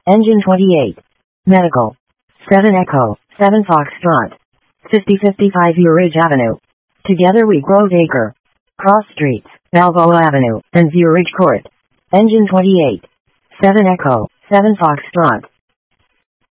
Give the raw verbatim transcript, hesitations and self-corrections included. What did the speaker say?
Engine twenty-eight. Medical. seven Echo, seven Foxtrot. fifty fifty-five View Ridge Avenue. Together we Grove Acre. Cross Streets, Balboa Avenue, and View Ridge Court. Engine twenty-eight. seven Echo, seven Foxtrot.